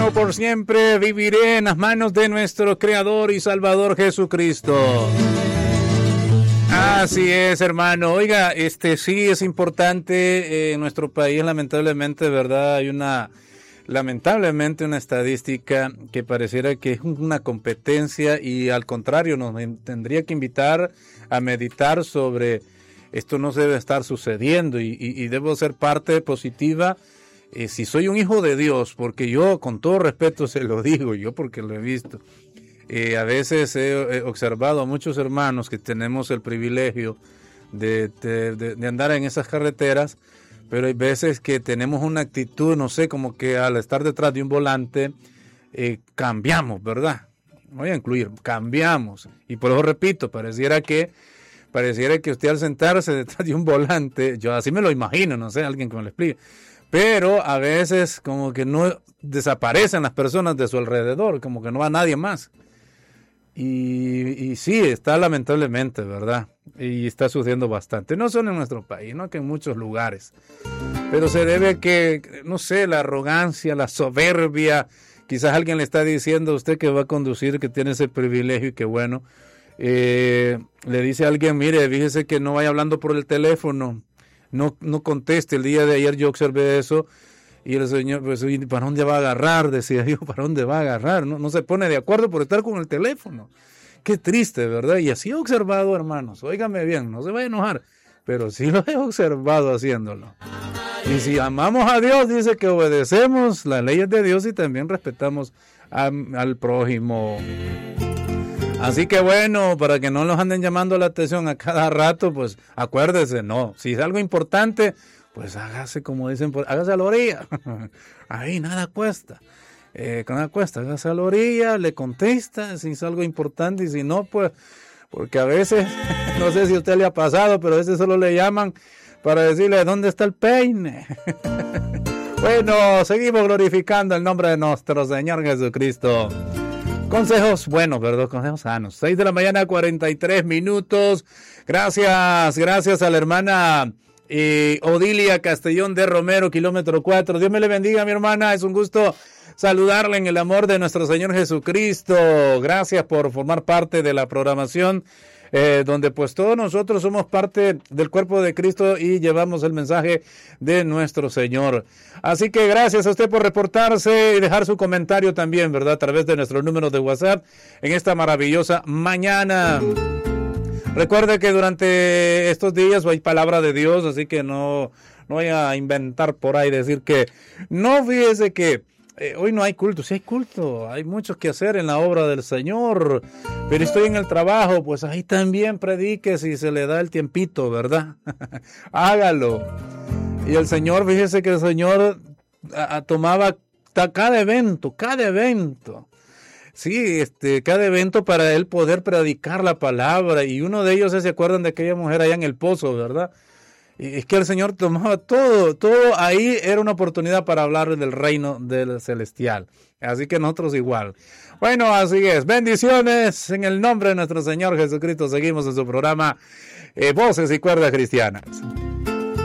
bueno, por siempre viviré en las manos de nuestro Creador y Salvador Jesucristo. Así es, hermano. Oiga, sí es importante en nuestro país, lamentablemente, ¿verdad? Hay lamentablemente una estadística que pareciera que es una competencia y al contrario nos tendría que invitar a meditar sobre esto. No debe estar sucediendo y debo ser parte positiva. Si soy un hijo de Dios, porque yo con todo respeto se lo digo, yo porque lo he visto. A veces he observado a muchos hermanos que tenemos el privilegio de andar en esas carreteras, pero hay veces que tenemos una actitud, no sé, como que al estar detrás de un volante cambiamos, ¿verdad? Voy a incluir, cambiamos. Y por eso repito, pareciera que usted al sentarse detrás de un volante, yo así me lo imagino, no sé, alguien que me lo explique, pero a veces como que no desaparecen las personas de su alrededor, como que no va nadie más. Y sí, está lamentablemente, ¿verdad? Y está sucediendo bastante. No solo en nuestro país, ¿no? Que en muchos lugares. Pero se debe a que, no sé, la arrogancia, la soberbia. Quizás alguien le está diciendo a usted que va a conducir, que tiene ese privilegio y que bueno. Le dice a alguien, mire, fíjese que no vaya hablando por el teléfono. No conteste. El día de ayer yo observé eso. Y el señor, pues, ¿para dónde va a agarrar? Decía yo, ¿para dónde va a agarrar? No se pone de acuerdo por estar con el teléfono. Qué triste, ¿verdad? Y así he observado, hermanos, óigame bien, no se vaya a enojar, pero sí lo he observado haciéndolo. Y si amamos a Dios, dice que obedecemos las leyes de Dios y también respetamos al prójimo. Así que bueno, para que no nos anden llamando la atención a cada rato, pues acuérdese, no, si es algo importante, pues hágase como dicen, hágase a la orilla. Ahí nada cuesta. Nada cuesta, hágase a la orilla, le contesta si es algo importante y si no, pues, porque a veces, no sé si a usted le ha pasado, pero a veces solo le llaman para decirle dónde está el peine. Bueno, seguimos glorificando el nombre de nuestro Señor Jesucristo. Consejos buenos, ¿verdad? Consejos sanos. 6 de la mañana, 43 minutos. Gracias a la hermana Odilia Castellón de Romero, kilómetro 4. Dios me le bendiga, mi hermana. Es un gusto saludarle en el amor de nuestro Señor Jesucristo. Gracias por formar parte de la programación, donde pues todos nosotros somos parte del cuerpo de Cristo y llevamos el mensaje de nuestro Señor. Así que gracias a usted por reportarse y dejar su comentario también, ¿verdad? A través de nuestro número de WhatsApp en esta maravillosa mañana. Recuerde que durante estos días hay palabra de Dios, así que no voy a inventar por ahí, decir que no, fíjese que hoy no hay culto. Sí hay culto, hay mucho que hacer en la obra del Señor, pero estoy en el trabajo, pues ahí también predique si se le da el tiempito, ¿verdad? Hágalo. Y el Señor, fíjese que el Señor tomaba cada evento. Sí, cada evento para él poder predicar la palabra. Y uno de ellos, ¿se acuerdan de aquella mujer allá en el pozo, verdad? Y es que el Señor tomaba todo ahí era una oportunidad para hablar del reino del celestial. Así que nosotros igual. Bueno, así es. Bendiciones en el nombre de nuestro Señor Jesucristo. Seguimos en su programa Voces y Cuerdas Cristianas.